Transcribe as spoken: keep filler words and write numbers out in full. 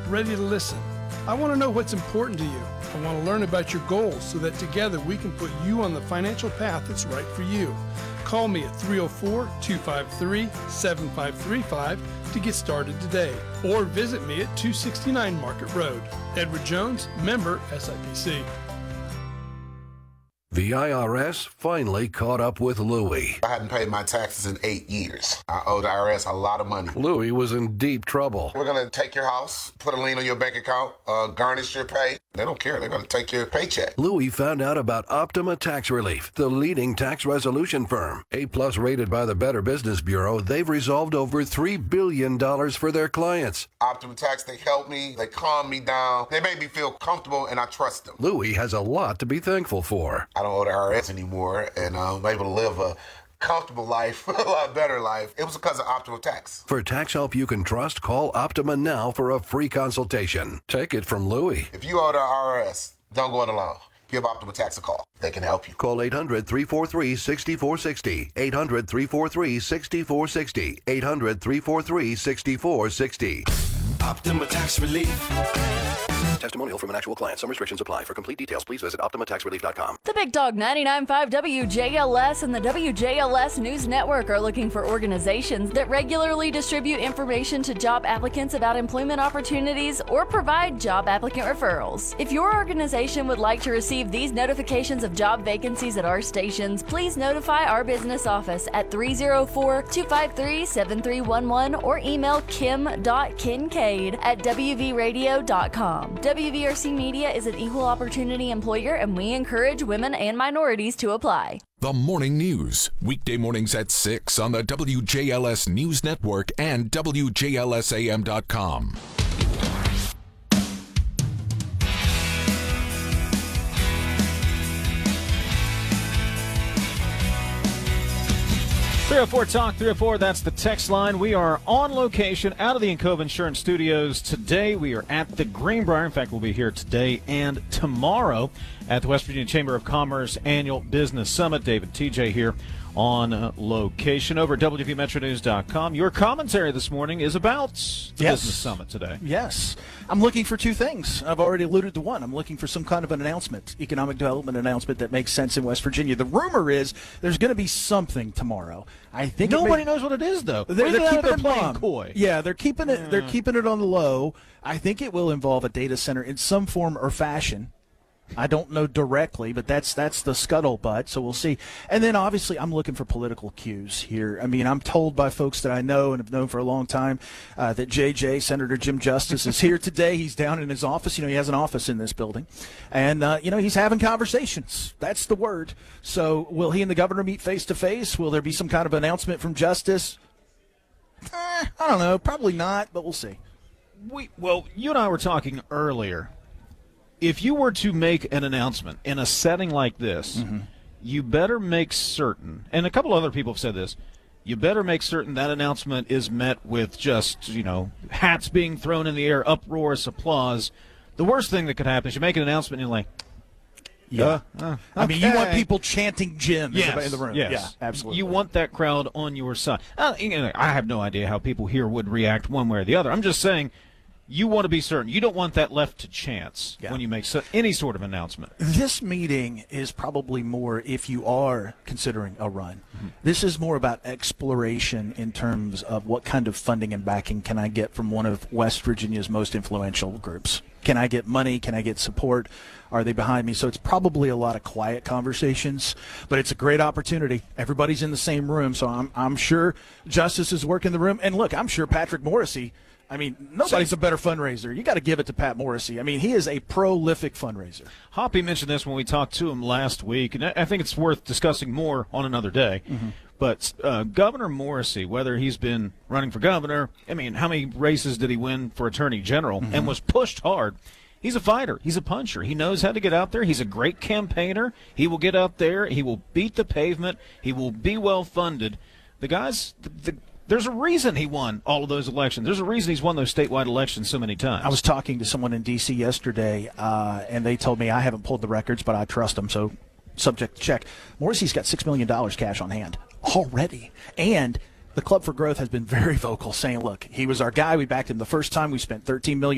ready to listen. I want to know what's important to you. I want to learn about your goals so that together we can put you on the financial path that's right for you. Call me at three oh four, two five three, seven five three five to get started today, or visit me at two sixty-nine Market Road. Edward Jones, member S I P C. The I R S finally caught up with Louie. I hadn't paid my taxes in eight years. I owe the I R S a lot of money. Louie was in deep trouble. We're going to take your house, put a lien on your bank account, uh, garnish your pay. They don't care. They're going to take your paycheck. Louie found out about Optima Tax Relief, the leading tax resolution firm. A-plus rated by the Better Business Bureau, they've resolved over three billion dollars for their clients. Optima Tax, they help me. They calm me down. They make me feel comfortable, and I trust them. Louie has a lot to be thankful for. I don't owe the I R S anymore, and I'm able to live a comfortable life, a lot better life. It was because of Optima Tax. For tax help you can trust, call Optima now for a free consultation. Take it from Louie. If you owe the I R S, don't go it alone. Give Optima Tax a call. They can help you. Call eight hundred, three four three, six four six zero. eight hundred, three four three, six four six zero. eight hundred, three four three, six four six zero. Optima Tax Relief. Testimonial from an actual client. Some restrictions apply. For complete details, please visit optima tax relief dot com. The Big Dog ninety-nine point five W J L S and the W J L S News Network are looking for organizations that regularly distribute information to job applicants about employment opportunities or provide job applicant referrals. If your organization would like to receive these notifications of job vacancies at our stations, please notify our business office at three oh four, two five three, seven three one one or email kim dot kincaid at w v radio dot com. W V R C Media is an equal opportunity employer, and we encourage women and minorities to apply. The Morning News, weekday mornings at six on the W J L S News Network and W J L S A M dot com. three oh four Talk, three oh four, that's the text line. We are on location out of the Encova Insurance Studios today. We are at the Greenbrier. In fact, we'll be here today and tomorrow at the West Virginia Chamber of Commerce Annual Business Summit. David T J here on uh, location over at W V Metro News dot com. Your commentary this morning is about the yes. Business Summit today. Yes. I'm looking for two things. I've already alluded to one. I'm looking for some kind of an announcement, economic development announcement that makes sense in West Virginia. The rumor is there's going to be something tomorrow. I think Nobody it may, knows what it is, though. They're, they're keeping they're it playing mum. coy. Yeah, they're keeping it. Yeah. They're keeping it on the low. I think it will involve a data center in some form or fashion. I don't know directly, but that's that's the scuttlebutt, so we'll see. And then, obviously, I'm looking for political cues here. I mean, I'm told by folks that I know and have known for a long time uh, that J J, Senator Jim Justice, is here today. He's down in his office. You know, he has an office in this building. And, uh, you know, he's having conversations. That's the word. So will he and the governor meet face-to-face? Will there be some kind of announcement from Justice? Eh, I don't know. Probably not, but we'll see. We, well, you and I were talking earlier. If you were to make an announcement in a setting like this, mm-hmm. you better make certain, and a couple other people have said this, you better make certain that announcement is met with just, you know, hats being thrown in the air, uproarious applause. The worst thing that could happen is you make an annountement and you're like, yeah. Uh, uh, okay. I mean, you want people chanting Jim yes, in the room. Yes. Yeah, absolutely. You want that crowd on your side. Uh, you know, I have no idea how people here would react one way or the other. I'm just saying, you want to be certain. You don't want that left to chance yeah. when you make so, any sort of announcement. This meeting is probably more if you are considering a run. Mm-hmm. This is more about exploration in terms of what kind of funding and backing can I get from one of West Virginia's most influential groups. Can I get money? Can I get support? Are they behind me? So it's probably a lot of quiet conversations, but it's a great opportunity. Everybody's in the same room, so I'm, I'm sure Justice is working the room. And look, I'm sure Patrick Morrissey, I mean, nobody's a better fundraiser. You got to give it to Pat Morrissey. I mean, he is a prolific fundraiser. Hoppy mentioned this when we talked to him last week, and I think it's worth discussing more on another day. Mm-hmm. But uh, Governor Morrissey, whether he's been running for governor, I mean, how many races did he win for attorney general mm-hmm. and was pushed hard? He's a fighter. He's a puncher. He knows how to get out there. He's a great campaigner. He will get out there. He will beat the pavement. He will be well funded. The guys, the, the There's a reason he won all of those elections. There's a reason he's won those statewide elections so many times. I was talking to someone in D C yesterday, uh, and they told me I haven't pulled the records, but I trust them, so subject to check. Morrissey's got six million dollars cash on hand already. And the Club for Growth has been very vocal, saying, look, he was our guy. We backed him the first time. We spent thirteen million dollars.